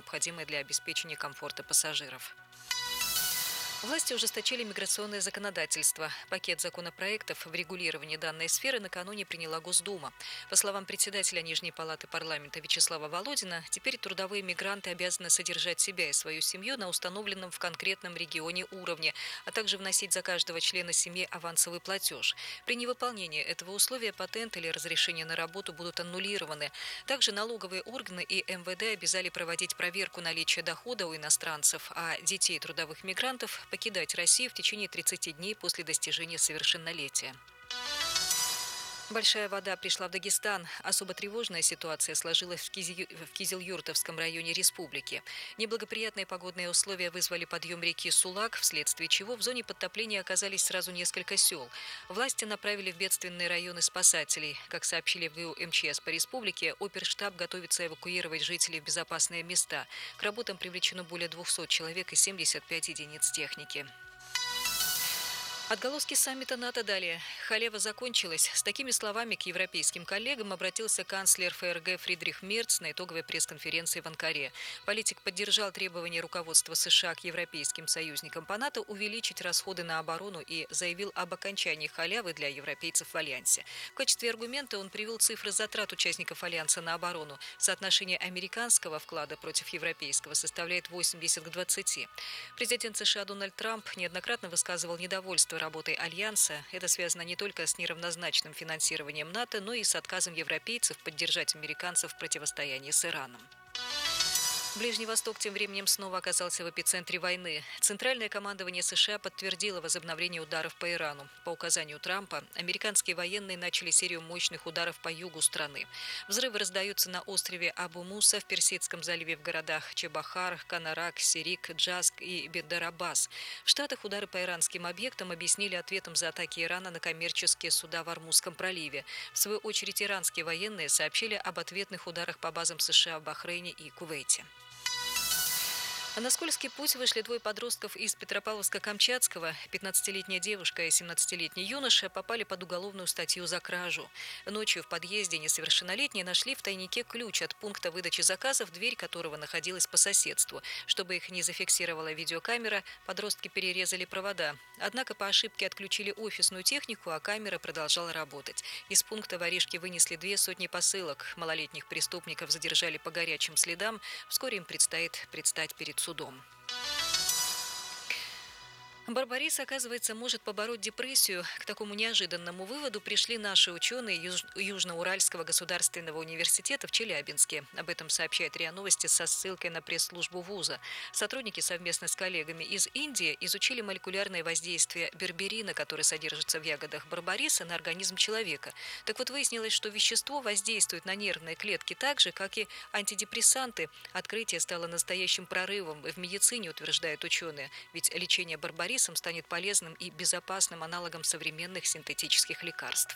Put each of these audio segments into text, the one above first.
необходимое для обеспечения комфорта пассажиров. Власти ужесточили миграционное законодательство. Пакет законопроектов в регулировании данной сферы накануне приняла Госдума. По словам председателя Нижней палаты парламента Вячеслава Володина, теперь трудовые мигранты обязаны содержать себя и свою семью на установленном в конкретном регионе уровне, а также вносить за каждого члена семьи авансовый платеж. При невыполнении этого условия патент или разрешение на работу будут аннулированы. Также налоговые органы и МВД обязали проводить проверку наличия дохода у иностранцев, а детей трудовых мигрантов покидать Россию в течение 30 дней после достижения совершеннолетия. Большая вода пришла в Дагестан. Особо тревожная ситуация сложилась в Кизилюртовском районе республики. Неблагоприятные погодные условия вызвали подъем реки Сулак, вследствие чего в зоне подтопления оказались сразу несколько сел. Власти направили в бедственные районы спасателей. Как сообщили в ГУ МЧС по республике, оперштаб готовится эвакуировать жителей в безопасные места. К работам привлечено более 200 человек и 75 единиц техники. Отголоски саммита НАТО далее. Халява закончилась. С такими словами к европейским коллегам обратился канцлер ФРГ Фридрих Мерц на итоговой пресс-конференции в Анкаре. Политик поддержал требования руководства США к европейским союзникам по НАТО увеличить расходы на оборону и заявил об окончании халявы для европейцев в Альянсе. В качестве аргумента он привел цифры затрат участников Альянса на оборону. Соотношение американского вклада против европейского составляет 80 к 20. Президент США Дональд Трамп неоднократно высказывал недовольство работой Альянса. Это связано не только с неравнозначным финансированием НАТО, но и с отказом европейцев поддержать американцев в противостоянии с Ираном. Ближний Восток тем временем снова оказался в эпицентре войны. Центральное командование США подтвердило возобновление ударов по Ирану. По указанию Трампа, американские военные начали серию мощных ударов по югу страны. Взрывы раздаются на острове Абу-Муса в Персидском заливе в городах Чебахар, Канарак, Сирик, Джаск и Бендер-Аббас. В Штатах удары по иранским объектам объяснили ответом за атаки Ирана на коммерческие суда в Ормузском проливе. В свою очередь иранские военные сообщили об ответных ударах по базам США в Бахрейне и Кувейте. А на скользкий путь вышли двое подростков из Петропавловска-Камчатского. 15-летняя девушка и 17-летний юноша попали под уголовную статью за кражу. Ночью в подъезде несовершеннолетние нашли в тайнике ключ от пункта выдачи заказов, дверь которого находилась по соседству. Чтобы их не зафиксировала видеокамера, подростки перерезали провода. Однако по ошибке отключили офисную технику, а камера продолжала работать. Из пункта воришки вынесли 200 посылок. Малолетних преступников задержали по горячим следам. Вскоре им предстоит предстать перед судом. Барбарис, оказывается, может побороть депрессию. К такому неожиданному выводу пришли наши ученые Южноуральского государственного университета в Челябинске. Об этом сообщает РИА Новости со ссылкой на пресс-службу вуза. Сотрудники совместно с коллегами из Индии изучили молекулярное воздействие берберина, который содержится в ягодах барбариса, на организм человека. Так вот, выяснилось, что вещество воздействует на нервные клетки так же, как и антидепрессанты. Открытие стало настоящим прорывом в медицине, утверждают ученые. Ведь лечение барбарисом станет полезным и безопасным аналогом современных синтетических лекарств.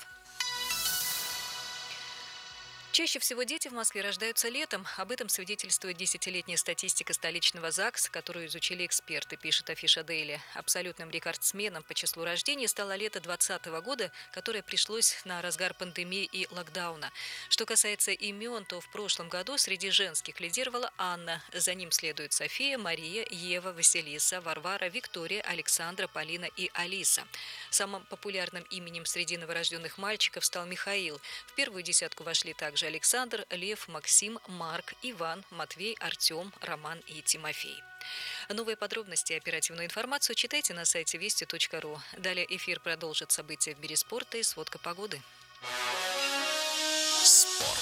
Чаще всего дети в Москве рождаются летом. Об этом свидетельствует десятилетняя статистика столичного ЗАГСа, которую изучили эксперты, пишет Афиша Дейли. Абсолютным рекордсменом по числу рождений стало лето 2020 года, которое пришлось на разгар пандемии и локдауна. Что касается имен, то в прошлом году среди женских лидировала Анна. За ним следуют София, Мария, Ева, Василиса, Варвара, Виктория, Александра, Полина и Алиса. Самым популярным именем среди новорожденных мальчиков стал Михаил. В первую десятку вошли также Александр, Лев, Максим, Марк, Иван, Матвей, Артем, Роман и Тимофей. Новые подробности и оперативную информацию читайте на сайте вести.ру. Далее эфир продолжит события в мире спорта и сводка погоды. Спорт.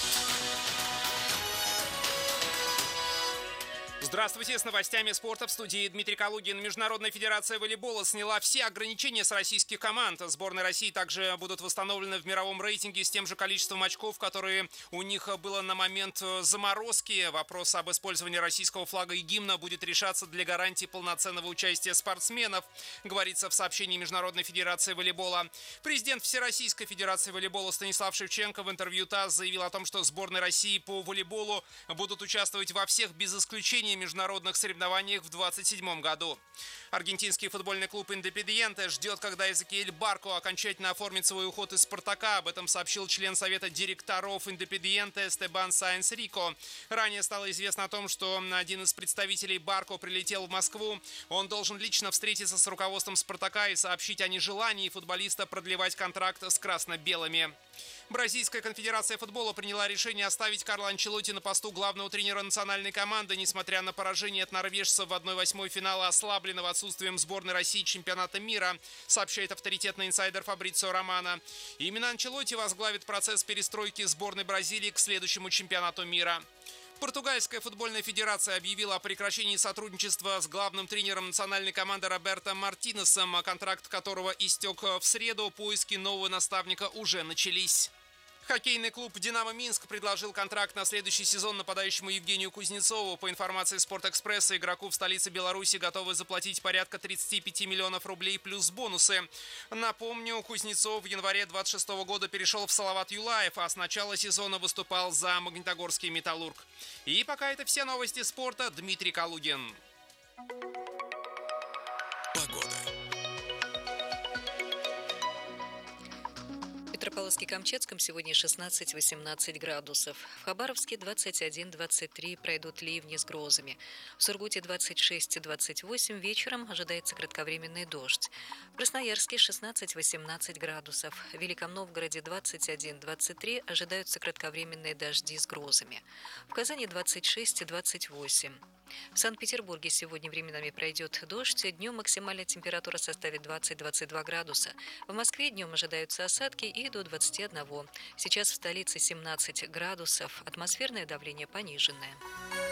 Здравствуйте, с новостями спорта в студии Дмитрий Калугин. Международная федерация волейбола сняла все ограничения с российских команд. Сборные России также будут восстановлены в мировом рейтинге с тем же количеством очков, которые у них было на момент заморозки. Вопрос об использовании российского флага и гимна будет решаться для гарантии полноценного участия спортсменов, говорится в сообщении Международной федерации волейбола. Президент Всероссийской федерации волейбола Станислав Шевченко в интервью ТАСС заявил о том, что сборные России по волейболу будут участвовать во всех без исключения международных соревнованиях в 2027 году. Аргентинский футбольный клуб «Индепендиенте» ждет, когда Эзекиэль Барко окончательно оформит свой уход из «Спартака». Об этом сообщил член совета директоров «Индепендиенте» Эстебан Сайенс Рико. Ранее стало известно о том, что один из представителей Барко прилетел в Москву. Он должен лично встретиться с руководством «Спартака» и сообщить о нежелании футболиста продлевать контракт с красно-белыми. Бразильская конфедерация футбола приняла решение оставить Карло Анчелотти на посту главного тренера национальной команды, несмотря на поражение от норвежцев в 1/8 финала, ослабленного отсутствием сборной России чемпионата мира, сообщает авторитетный инсайдер Фабрицио Романо. Именно Анчелотти возглавит процесс перестройки сборной Бразилии к следующему чемпионату мира. Португальская футбольная федерация объявила о прекращении сотрудничества с главным тренером национальной команды Роберто Мартинесом, контракт которого истек в среду. Поиски нового наставника уже начались. Хоккейный клуб «Динамо Минск» предложил контракт на следующий сезон нападающему Евгению Кузнецову. По информации «Спортэкспресса», игроку в столице Беларуси готовы заплатить порядка 35 миллионов рублей плюс бонусы. Напомню, Кузнецов в январе 26 года перешел в Салават Юлаев, а с начала сезона выступал за Магнитогорский «Металлург». И пока это все новости спорта. Дмитрий Калугин. В Петропавловске-Камчатском сегодня 16-18 градусов. В Хабаровске 21-23 пройдут ливни с грозами. В Сургуте 26-28 вечером ожидается кратковременный дождь. В Красноярске 16-18 градусов. В Великом Новгороде 21-23 ожидаются кратковременные дожди с грозами. В Казани 26-28. В Санкт-Петербурге сегодня временами пройдет дождь. Днем максимальная температура составит 20-22 градуса. В Москве днем ожидаются осадки и до 21. Сейчас в столице 17 градусов. Атмосферное давление пониженное.